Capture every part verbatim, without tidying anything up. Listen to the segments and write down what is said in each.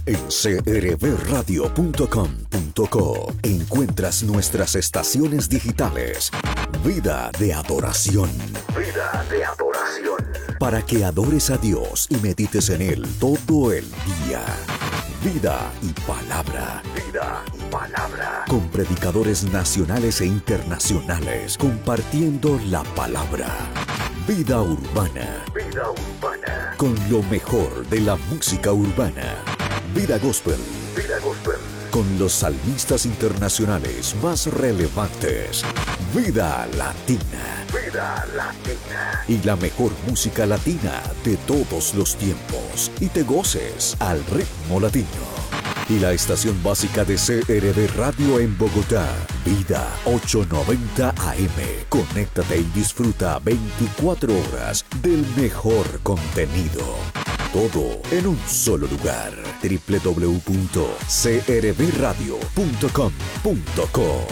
En c r b radio punto com punto co encuentras nuestras estaciones digitales. Vida de adoración. Vida de adoración. Para que adores a Dios y medites en Él todo el día. Vida y palabra. Vida y palabra. Con predicadores nacionales e internacionales compartiendo la palabra. Vida urbana. Vida urbana. Con lo mejor de la música urbana. Vida gospel. Vida gospel. Con los salmistas internacionales más relevantes. Vida latina. Vida latina. Y la mejor música latina de todos los tiempos. Y te goces al ritmo latino. Y la estación básica de C R B Radio en Bogotá. Vida ochocientos noventa A M. Conéctate y disfruta veinticuatro horas del mejor contenido. Todo en un solo lugar. doble u doble u doble u punto c r b radio punto com punto co.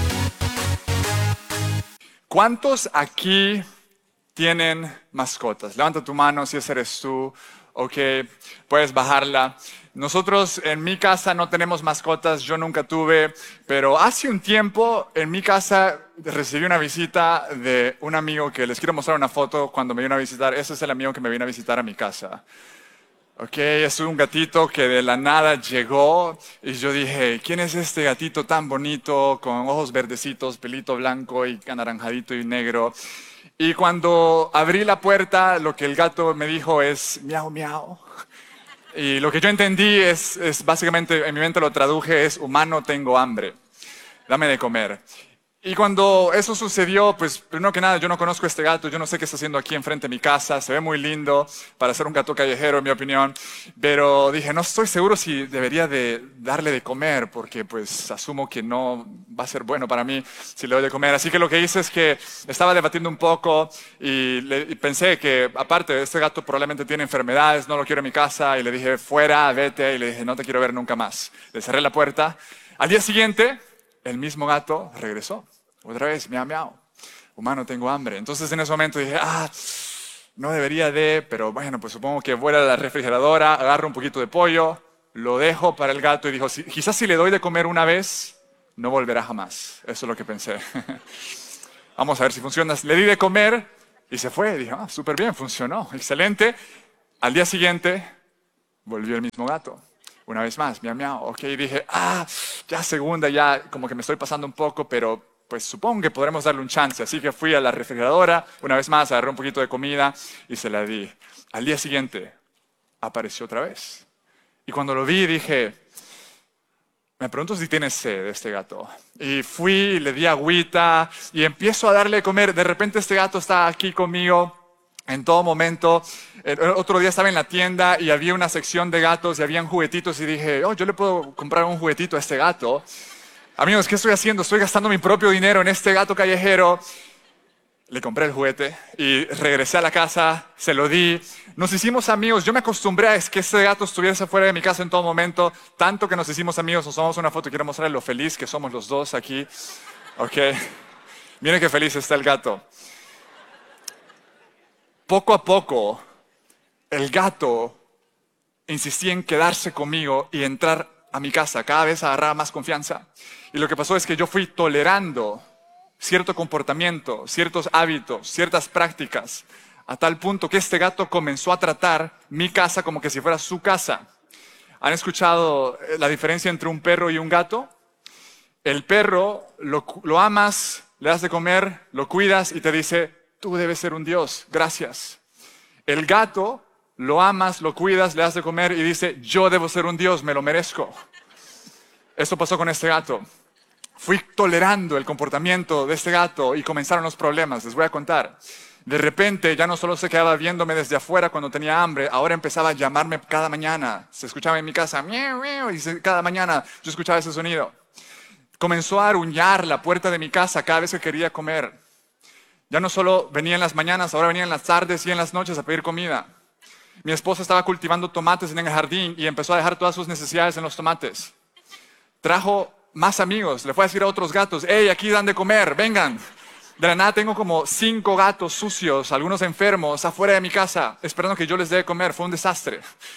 ¿Cuántos aquí tienen mascotas? Levanta tu mano si ese eres tú. Ok, puedes bajarla. Nosotros en mi casa no tenemos mascotas, yo nunca tuve, pero hace un tiempo en mi casa recibí una visita de un amigo que les quiero mostrar una foto cuando me vino a visitar. Ese es el amigo que me vino a visitar a mi casa. Ok, es un gatito que de la nada llegó y yo dije, ¿quién es este gatito tan bonito con ojos verdecitos, pelito blanco y anaranjadito y negro? Y cuando abrí la puerta, lo que el gato me dijo es miau, miau. Y lo que yo entendí es, es básicamente, en mi mente lo traduje, es humano, tengo hambre, dame de comer. Y cuando eso sucedió, pues primero que nada, yo no conozco a este gato, yo no sé qué está haciendo aquí enfrente de mi casa, se ve muy lindo para ser un gato callejero, en mi opinión, pero dije, no estoy seguro si debería de darle de comer, porque pues asumo que no va a ser bueno para mí si le doy de comer. Así que lo que hice es que estaba debatiendo un poco y, le, y pensé que, aparte, este gato probablemente tiene enfermedades, no lo quiero en mi casa, y le dije, fuera, vete, y le dije, no te quiero ver nunca más. Le cerré la puerta. Al día siguiente, el mismo gato regresó. Otra vez, miau, miau. Humano, tengo hambre. Entonces en ese momento dije, ah, no debería de, pero bueno, pues supongo que voy a la refrigeradora, agarro un poquito de pollo, lo dejo para el gato y dijo, si, quizás si le doy de comer una vez, no volverá jamás. Eso es lo que pensé. Vamos a ver si funciona. Le di de comer y se fue. Dije, ah, súper bien, funcionó, excelente. Al día siguiente, volvió el mismo gato. Una vez más, miau, miau. Ok, dije, ah, ya segunda, ya como que me estoy pasando un poco, pero pues supongo que podremos darle un chance. Así que fui a la refrigeradora, una vez más, agarré un poquito de comida y se la di. Al día siguiente, apareció otra vez. Y cuando lo vi, dije, me pregunto si tiene sed este gato. Y fui, le di agüita y empiezo a darle de comer. De repente este gato está aquí conmigo en todo momento. El otro día estaba en la tienda y había una sección de gatos y habían juguetitos y dije, oh, yo le puedo comprar un juguetito a este gato. Amigos, ¿qué estoy haciendo? Estoy gastando mi propio dinero en este gato callejero. Le compré el juguete y regresé a la casa, se lo di. Nos hicimos amigos. Yo me acostumbré a que ese gato estuviese fuera de mi casa en todo momento. Tanto que nos hicimos amigos. Nos tomamos una foto y quiero mostrarles lo feliz que somos los dos aquí. Ok. Miren qué feliz está el gato. Poco a poco, el gato insistía en quedarse conmigo y entrar a mi casa. Cada vez agarraba más confianza. Y lo que pasó es que yo fui tolerando cierto comportamiento, ciertos hábitos, ciertas prácticas, a tal punto que este gato comenzó a tratar mi casa como que si fuera su casa. ¿Han escuchado la diferencia entre un perro y un gato? El perro lo, lo amas, le das de comer, lo cuidas y te dice, tú debes ser un Dios, gracias. El gato lo amas, lo cuidas, le das de comer y dice, yo debo ser un Dios, me lo merezco. Esto pasó con este gato. Fui tolerando el comportamiento de este gato y comenzaron los problemas. Les voy a contar. De repente ya no solo se quedaba viéndome desde afuera cuando tenía hambre, ahora empezaba a llamarme cada mañana. Se escuchaba en mi casa, miau, miau, y cada mañana yo escuchaba ese sonido. Comenzó a aruñar la puerta de mi casa cada vez que quería comer. Ya no solo venía en las mañanas, ahora venía en las tardes y en las noches a pedir comida. Mi esposa estaba cultivando tomates en el jardín y empezó a dejar todas sus necesidades en los tomates. Trajo más amigos, le fue a decir a otros gatos, hey, aquí dan de comer, vengan. De la nada tengo como cinco gatos sucios, algunos enfermos, afuera de mi casa, esperando que yo les dé de comer. Fue un desastre.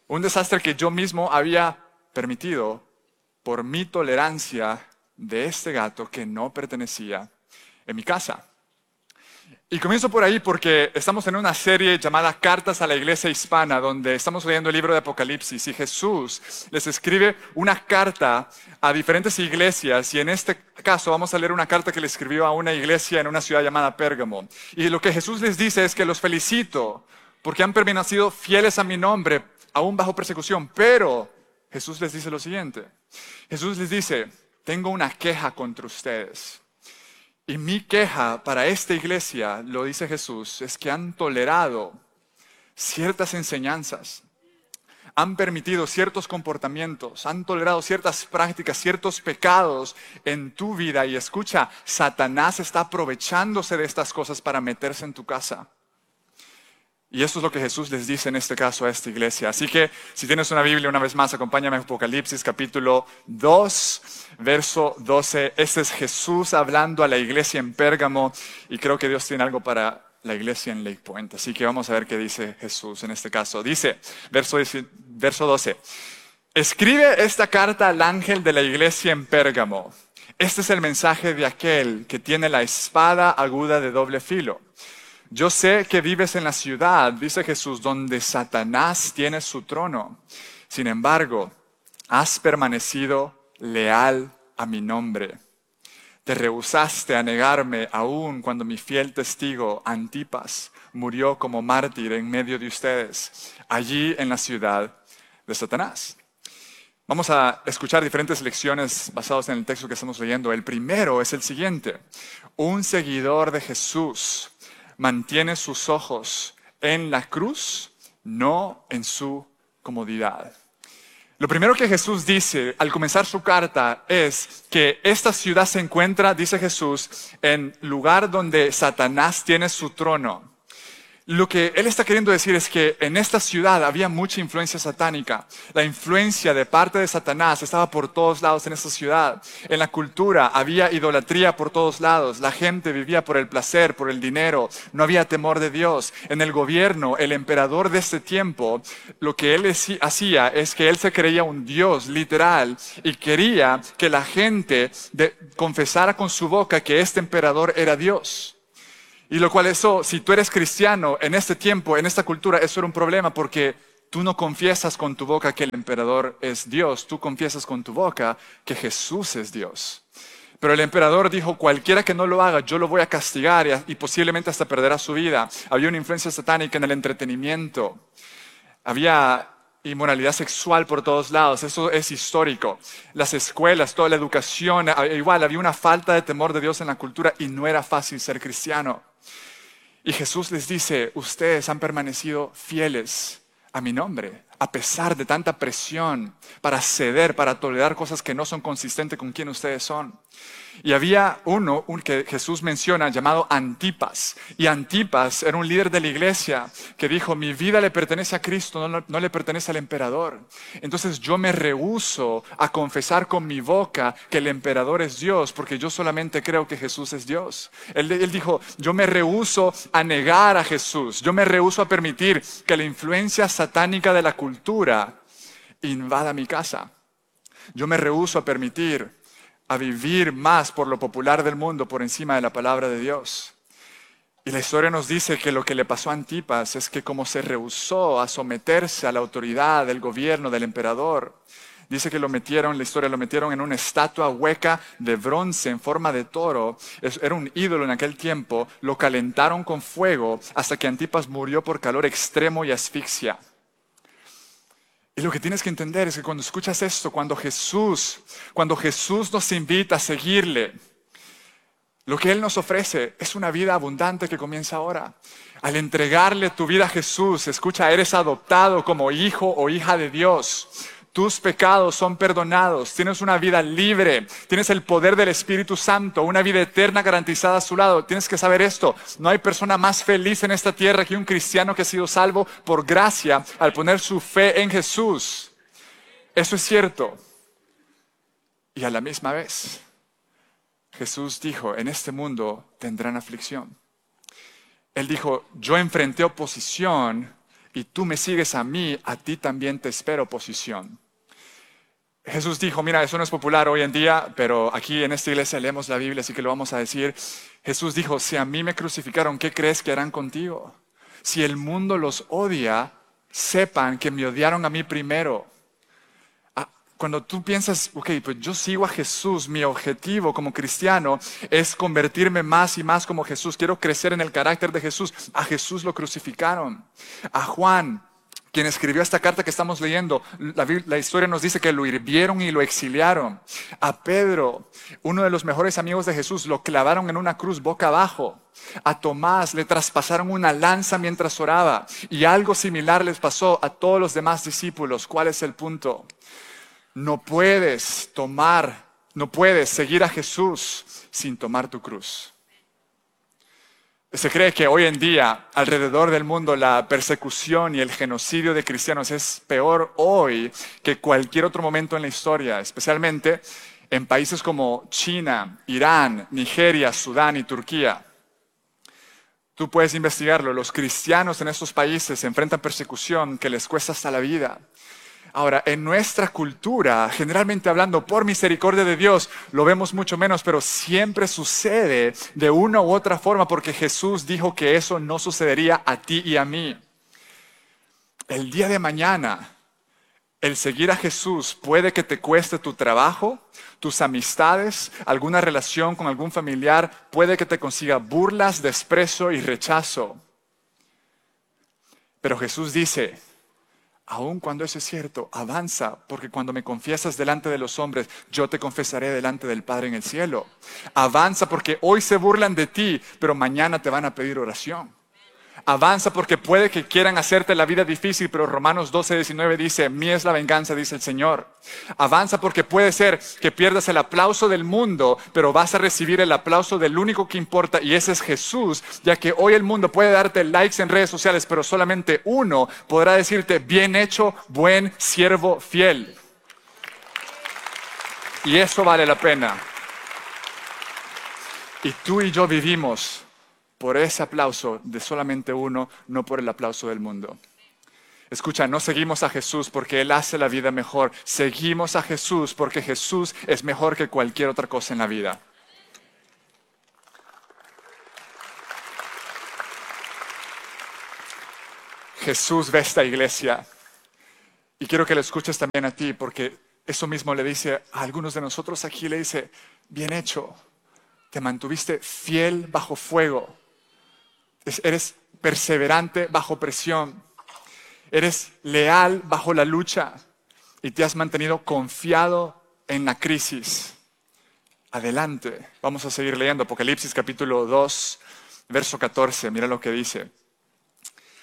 Un desastre que yo mismo había permitido por mi tolerancia de este gato que no pertenecía en mi casa. Y comienzo por ahí porque estamos en una serie llamada Cartas a la Iglesia Hispana, donde estamos leyendo el libro de Apocalipsis y Jesús les escribe una carta a diferentes iglesias, y en este caso vamos a leer una carta que le escribió a una iglesia en una ciudad llamada Pérgamo. Y lo que Jesús les dice es que los felicito porque han permanecido fieles a mi nombre, aún bajo persecución, pero Jesús les dice lo siguiente. Jesús les dice, tengo una queja contra ustedes. Y mi queja para esta iglesia, lo dice Jesús, es que han tolerado ciertas enseñanzas, han permitido ciertos comportamientos, han tolerado ciertas prácticas, ciertos pecados en tu vida. Y escucha, Satanás está aprovechándose de estas cosas para meterse en tu casa. Y eso es lo que Jesús les dice en este caso a esta iglesia. Así que si tienes una Biblia, una vez más, acompáñame a Apocalipsis capítulo dos, verso doce. Este es Jesús hablando a la iglesia en Pérgamo, y creo que Dios tiene algo para la iglesia en Lake Point. Así que vamos a ver qué dice Jesús en este caso. Dice, verso, verso doce, escribe esta carta al ángel de la iglesia en Pérgamo. Este es el mensaje de aquel que tiene la espada aguda de doble filo. Yo sé que vives en la ciudad, dice Jesús, donde Satanás tiene su trono. Sin embargo, has permanecido leal a mi nombre. Te rehusaste a negarme aún cuando mi fiel testigo Antipas murió como mártir en medio de ustedes, allí en la ciudad de Satanás. Vamos a escuchar diferentes lecciones basadas en el texto que estamos leyendo. El primero es el siguiente. Un seguidor de Jesús mantiene sus ojos en la cruz, no en su comodidad. Lo primero que Jesús dice al comenzar su carta es que esta ciudad se encuentra, dice Jesús, en lugar donde Satanás tiene su trono. Lo que él está queriendo decir es que en esta ciudad había mucha influencia satánica. La influencia de parte de Satanás estaba por todos lados en esta ciudad. En la cultura había idolatría por todos lados. La gente vivía por el placer, por el dinero. No había temor de Dios. En el gobierno, el emperador de este tiempo, lo que él hacía es que él se creía un Dios literal y quería que la gente de, confesara con su boca que este emperador era Dios. Y lo cual eso, si tú eres cristiano en este tiempo, en esta cultura, eso era un problema porque tú no confiesas con tu boca que el emperador es Dios, tú confiesas con tu boca que Jesús es Dios. Pero el emperador dijo, cualquiera que no lo haga, yo lo voy a castigar y, y posiblemente hasta perderá su vida. Había una influencia satánica en el entretenimiento. Había inmoralidad sexual por todos lados, eso es histórico. Las escuelas, toda la educación, igual había una falta de temor de Dios en la cultura y no era fácil ser cristiano. Y Jesús les dice, ustedes han permanecido fieles a mi nombre, a pesar de tanta presión para ceder, para tolerar cosas que no son consistentes con quien ustedes son. Y había uno un que Jesús menciona llamado Antipas. Y Antipas era un líder de la iglesia que dijo, mi vida le pertenece a Cristo, no, no le pertenece al emperador. Entonces yo me rehúso a confesar con mi boca que el emperador es Dios, porque yo solamente creo que Jesús es Dios. Él, él dijo, yo me rehúso a negar a Jesús. Yo me rehúso a permitir que la influencia satánica de la cultura invada mi casa. Yo me rehúso a permitir a vivir más por lo popular del mundo por encima de la palabra de Dios. Y la historia nos dice que lo que le pasó a Antipas es que como se rehusó a someterse a la autoridad del gobierno del emperador, dice que lo metieron, la historia lo metieron en una estatua hueca de bronce en forma de toro. Era un ídolo en aquel tiempo. Lo calentaron con fuego hasta que Antipas murió por calor extremo y asfixia. Y lo que tienes que entender es que cuando escuchas esto, cuando Jesús, cuando Jesús nos invita a seguirle, lo que Él nos ofrece es una vida abundante que comienza ahora. Al entregarle tu vida a Jesús, escucha, eres adoptado como hijo o hija de Dios. Tus pecados son perdonados, tienes una vida libre, tienes el poder del Espíritu Santo, una vida eterna garantizada a su lado. Tienes que saber esto, no hay persona más feliz en esta tierra que un cristiano que ha sido salvo por gracia al poner su fe en Jesús. Eso es cierto. Y a la misma vez, Jesús dijo, en este mundo tendrán aflicción. Él dijo, yo enfrenté oposición y tú me sigues a mí, a ti también te espero oposición. Jesús dijo, mira, eso no es popular hoy en día, pero aquí en esta iglesia leemos la Biblia, así que lo vamos a decir. Jesús dijo, si a mí me crucificaron, ¿qué crees que harán contigo? Si el mundo los odia, sepan que me odiaron a mí primero. Cuando tú piensas, ok, pues yo sigo a Jesús, mi objetivo como cristiano es convertirme más y más como Jesús. Quiero crecer en el carácter de Jesús. A Jesús lo crucificaron. A Juan, quien escribió esta carta que estamos leyendo, la, la historia nos dice que lo hirvieron y lo exiliaron. A Pedro, uno de los mejores amigos de Jesús, lo clavaron en una cruz boca abajo. A Tomás le traspasaron una lanza mientras oraba. Y algo similar les pasó a todos los demás discípulos. ¿Cuál es el punto? No puedes tomar, no puedes seguir a Jesús sin tomar tu cruz. Se cree que hoy en día, alrededor del mundo, la persecución y el genocidio de cristianos es peor hoy que cualquier otro momento en la historia, especialmente en países como China, Irán, Nigeria, Sudán y Turquía. Tú puedes investigarlo. Los cristianos en estos países enfrentan persecución que les cuesta hasta la vida. Ahora, en nuestra cultura, generalmente hablando, por misericordia de Dios, lo vemos mucho menos, pero siempre sucede de una u otra forma porque Jesús dijo que eso no sucedería a ti y a mí. El día de mañana, el seguir a Jesús puede que te cueste tu trabajo, tus amistades, alguna relación con algún familiar, puede que te consiga burlas, desprecio y rechazo. Pero Jesús dice, aun cuando eso es cierto, avanza, porque cuando me confiesas delante de los hombres, yo te confesaré delante del Padre en el cielo. Avanza porque hoy se burlan de ti, pero mañana te van a pedir oración. Avanza porque puede que quieran hacerte la vida difícil, pero Romanos doce, diecinueve dice, mía es la venganza, dice el Señor. Avanza porque puede ser que pierdas el aplauso del mundo, pero vas a recibir el aplauso del único que importa, y ese es Jesús, ya que hoy el mundo puede darte likes en redes sociales, pero solamente uno podrá decirte, bien hecho, buen siervo fiel. Y eso vale la pena. Y tú y yo vivimos por ese aplauso de solamente uno, no por el aplauso del mundo. Escucha, no seguimos a Jesús porque Él hace la vida mejor. Seguimos a Jesús porque Jesús es mejor que cualquier otra cosa en la vida. Jesús ve esta iglesia y quiero que lo escuches también a ti porque eso mismo le dice a algunos de nosotros aquí, le dice, bien hecho, te mantuviste fiel bajo fuego. Eres perseverante bajo presión. Eres leal bajo la lucha. Y te has mantenido confiado en la crisis. Adelante. Vamos a seguir leyendo Apocalipsis capítulo dos, verso catorce. Mira lo que dice.